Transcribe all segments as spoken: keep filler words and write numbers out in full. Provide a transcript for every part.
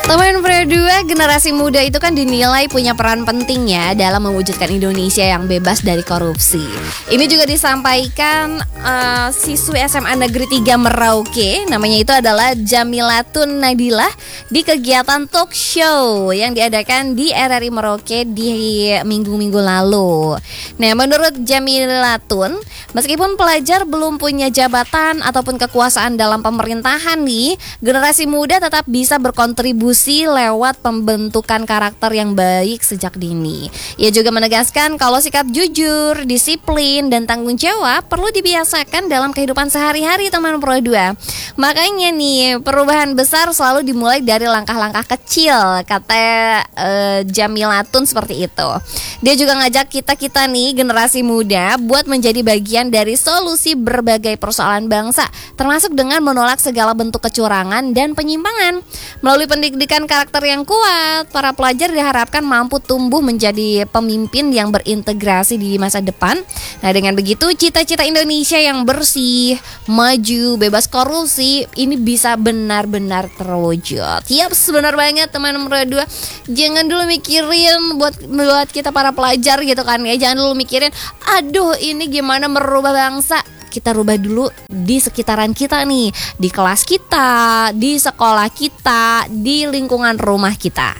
Teman Pro dua, generasi muda itu kan dinilai punya peran penting ya dalam mewujudkan Indonesia yang bebas dari korupsi. Ini juga disampaikan uh, siswi S M A Negeri tiga Merauke, namanya itu adalah Jamilatun Nadilah, di kegiatan talk show yang diadakan di R R I Merauke di minggu-minggu lalu. Nah, menurut Jamilatun, meskipun pelajar belum punya jabatan ataupun kekuasaan dalam pemerintahan nih, generasi muda tetap bisa berkontribusi lewat pembentukan karakter yang baik sejak dini. Ia juga menegaskan kalau sikap jujur, disiplin, dan tanggung jawab perlu dibiasakan dalam kehidupan sehari-hari teman Pro dua. Makanya nih, perubahan besar selalu dimulai dari langkah-langkah kecil, kata uh, Jamilatun seperti itu. Dia juga ngajak kita-kita nih, generasi muda, buat menjadi bagian dari solusi berbagai persoalan bangsa, termasuk dengan menolak segala bentuk kecurangan dan penyimpangan. Melalui pendidikan karakter yang kuat, para pelajar diharapkan mampu tumbuh menjadi pemimpin yang berintegrasi di masa depan. Nah, dengan begitu cita-cita Indonesia yang bersih, maju, bebas korupsi ini bisa benar-benar terwujud. Yap, benar banget teman Pro dua. Jangan dulu mikirin buat buat kita para pelajar gitu kan ya. Jangan dulu mikirin, aduh ini gimana merubah bangsa. Kita rubah dulu di sekitaran kita nih, di kelas kita, di sekolah kita, di lingkungan rumah kita.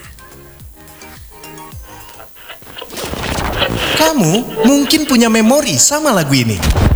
Kamu mungkin punya memori sama lagu ini.